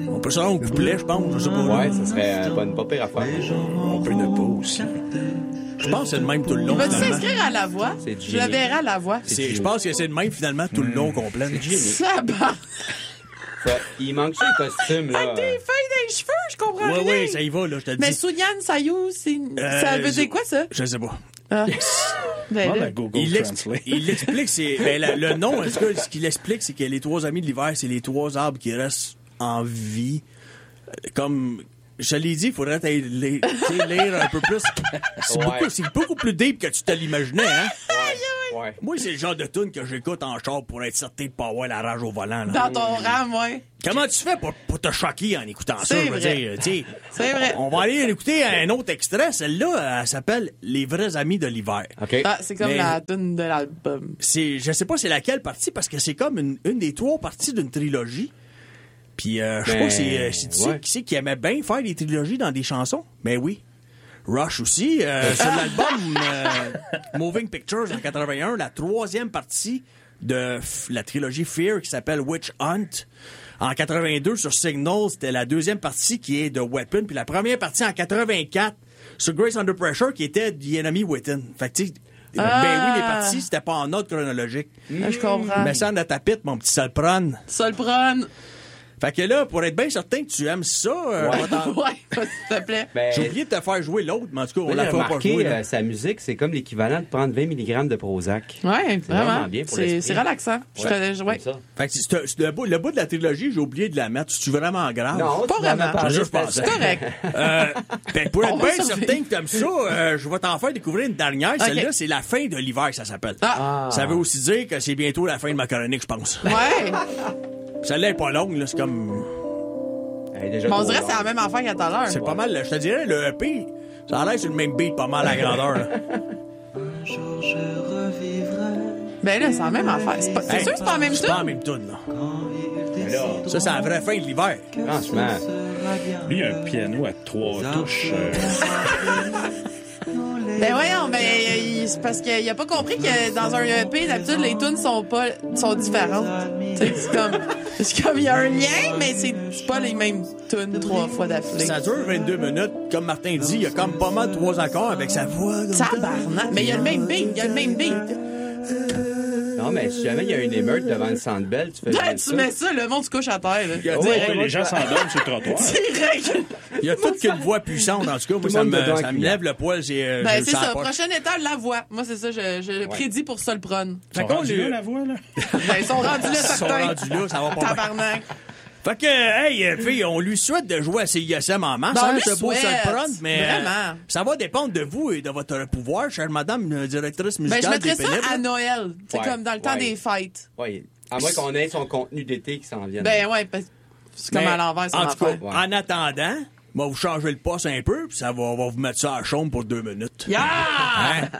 On peut se rendre au couplet, je pense. Je sais pas. Ouais, ça serait pas pire affaire. On peut ne pas aussi. Je pense que c'est le même tout le long. Vas-tu s'inscrire à la voix? C'est Je le verrai à la voix. Je pense que c'est le même finalement tout le long complet. Ça bat. Il manque ça les costumes, là. Avec des feuilles dans les cheveux, je comprends Ouais, rien. ouais, ça y va, là, je te le dis. Mais Souliane Sayou, ça veut dire quoi, ça? Je sais pas. Ah. Ben, Demande là. à Google Translate. Il l'explique, c'est. Le nom, en tout cas, ce qu'il explique, c'est que les 3 amis de l'hiver, c'est les 3 arbres qui restent en vie. Comme. Je l'ai dit, il faudrait lire un peu plus. C'est beaucoup plus deep que tu te l'imaginais, hein? Ouais. Moi, c'est le genre de tune que j'écoute en char pour être certain de pas avoir la rage au volant. Là. Dans ton rame, ouais. Comment tu fais pour te choquer en écoutant ça? C'est Je veux vrai. dire, tu sais, C'est vrai. On va aller écouter un autre extrait. Celle-là, elle s'appelle Les vrais amis de l'hiver. OK. Ah, c'est comme Mais- la tune de l'album. Je sais pas c'est laquelle partie parce que c'est comme une des 3 parties d'une trilogie. Puis je crois que c'est ouais. qui c'est qui aimait bien faire des trilogies dans des chansons? Ben oui. Rush aussi. Sur l'album Moving Pictures en 81, la 3e partie de la trilogie Fear qui s'appelle Witch Hunt. En 82, sur Signal, c'était la 2e partie qui est de Weapon. Puis la première partie en 84 sur Grace Under Pressure qui était The Enemy Within. Fait que tu sais, ben oui, les parties, c'était pas en ordre chronologique. Ah, je comprends. Mais ça en a tapite, mon petit Solpron. Solpron. Fait que là, pour être bien certain que tu aimes ça, Ouais, s'il te plaît. Ben, j'ai oublié de te faire jouer l'autre, mais en tout cas, on moi, la j'ai fera pas remarqué, jouer. Là. sa musique, c'est comme l'équivalent de prendre 20 mg de Prozac. Ouais, C'est vraiment vraiment. bien pour C'est l'esprit. relaxant. Ouais, Ouais. comme ça. Fait que le bout de la trilogie, j'ai oublié de la mettre. C'est-tu vraiment grave? Non, Pas tu m'en as vraiment. parlé, Je c'était pense. ça. C'est correct. Ben, pour On être va bien surveiller. certain que t'aimes ça, je vais t'en faire découvrir une dernière. Ok. Celle-là, c'est la fin de l'hiver, ça s'appelle. Ah. Ça veut aussi dire que c'est bientôt la fin de ma chronique, je pense. Ouais. Celle-là est pas longue, là. C'est comme... Elle est déjà Mais on trop dirait que c'est la longue. même affaire qu'à tout à l'heure. C'est pas mal, là. Je te dirais, le EP, ça a l'air sur le même beat, pas mal à la grandeur, là. Ben là, c'est la même affaire. C'est Hey, sûr que c'est pas la même C'est pas la chose? même tune, là. Mais là, Ça, c'est la vraie fin de l'hiver. franchement, Lui, il a un piano à 3 touches. Ben voyons, c'est parce qu'il a pas compris que dans un EP, d'habitude, les tunes sont différentes. Tu sais, c'est comme, il y a un lien, mais c'est pas les mêmes tunes 3 fois d'affilée. Ça dure 22 minutes. Comme Martin dit, il y a comme pas mal 3 accords avec sa voix. comme ça. Tabarnak. Mais il y a le même beat, non, mais si jamais il y a une émeute devant le Centre Bell, tu fais Là, jouer tu ça. mets ça, le monde se couche à terre. Là. Il y a, Ouais, les gens s'endorment sur le trottoir. Direct. il y a toute qu'une voix puissante, en tout cas. Moi, le ça monde me, dedans ça me qui- lève le poil. Ben, c'est ça. Prochaine étape, la voix. Moi, c'est ça, je prédis pour Solpron. Ils sont rendus là, la voix, là. Ben, ils sont rendus là, Ils sont certains. rendus là, ça va pas bien. Tabarnak. Fait que, hey, fille, on lui souhaite de jouer à CISM en masse, Ben, on lui ce beau souhaite. Solpron, mais Vraiment. ça va dépendre de vous et de votre pouvoir, chère madame directrice Ben, musicale je mettrais des ça Pénibles. à Noël. C'est Ouais, comme dans le temps ouais. des fêtes. Oui. À moins qu'on ait son contenu d'été qui s'en vienne. Ben, ouais, parce que c'est comme Mais, à l'envers, c'est en tout cas, l'enfer. Ouais. en attendant, on va vous changer le poste un peu, puis on va vous mettre ça à la chambre pour 2 minutes. Yeah! Hein?